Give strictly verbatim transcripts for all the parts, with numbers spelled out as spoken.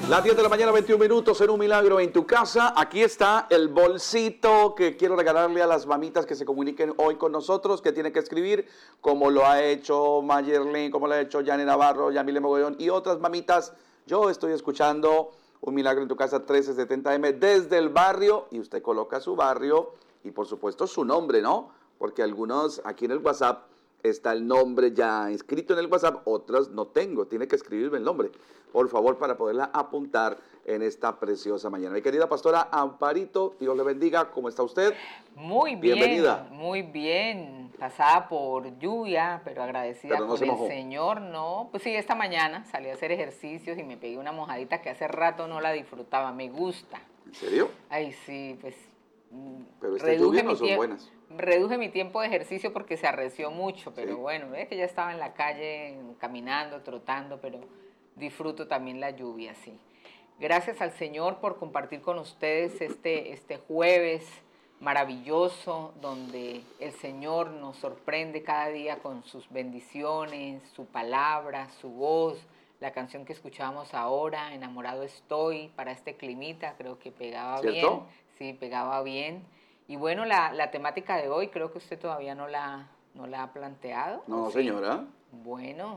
Las diez de la mañana, veintiún minutos, en Un Milagro en tu Casa. Aquí está el bolsito que quiero regalarle a las mamitas que se comuniquen hoy con nosotros, que tienen que escribir, como lo ha hecho Mayerlin, como lo ha hecho Yanni Navarro, Yamile Mogollón y otras mamitas. Yo estoy escuchando Un Milagro en tu Casa trece setenta eme desde el barrio, y usted coloca su barrio y por supuesto su nombre, ¿no? Porque algunos aquí en el WhatsApp está el nombre ya inscrito en el WhatsApp, otras no tengo, tiene que escribirme el nombre, por favor, para poderla apuntar en esta preciosa mañana. Mi querida pastora Amparito, Dios le bendiga, ¿cómo está usted? Muy bien, bienvenida. Muy bien, pasada por lluvia, pero agradecida pero no con el mojó. Señor, no, pues sí, esta mañana salí a hacer ejercicios y me pegué una mojadita que hace rato no la disfrutaba, me gusta. ¿En serio? Ay, sí, pues... Pero estas lluvias no son buenas. Reduje mi tiempo de ejercicio porque se arreció mucho, pero sí. Bueno, es que ya estaba en la calle caminando, trotando, pero disfruto también la lluvia, sí. Gracias al Señor por compartir con ustedes este, este jueves maravilloso, donde el Señor nos sorprende cada día con sus bendiciones, su palabra, su voz. La canción que escuchábamos ahora, Enamorado estoy, para este climita, creo que pegaba ¿Cierto? bien. Sí, pegaba bien. Y bueno, la, la temática de hoy creo que usted todavía no la, no la ha planteado. No, ¿sí? señora. Bueno,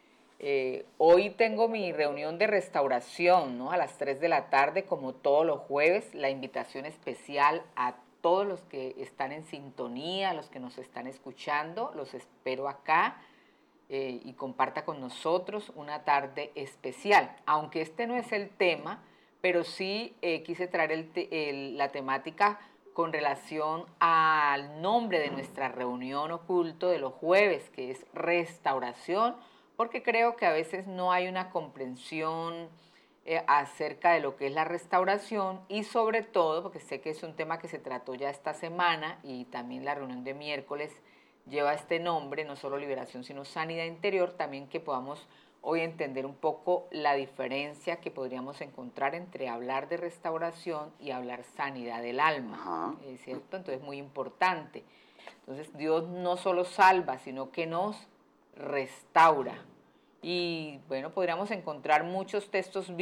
eh, hoy tengo mi reunión de restauración, ¿no? A las tres de la tarde, como todos los jueves, la invitación especial a todos los que están en sintonía, los que nos están escuchando, los espero acá. Eh, y comparta con nosotros una tarde especial, aunque este no es el tema, pero sí eh, quise traer el te el, la temática con relación al nombre de nuestra reunión oculto de los jueves, que es restauración, porque creo que a veces no hay una comprensión eh, acerca de lo que es la restauración y sobre todo, porque sé que es un tema que se trató ya esta semana y también la reunión de miércoles lleva este nombre, no solo liberación, sino sanidad interior, también que podamos hoy entender un poco la diferencia que podríamos encontrar entre hablar de restauración y hablar sanidad del alma, ¿es ¿eh, cierto? Entonces es muy importante. Entonces Dios no solo salva, sino que nos restaura. Y bueno, podríamos encontrar muchos textos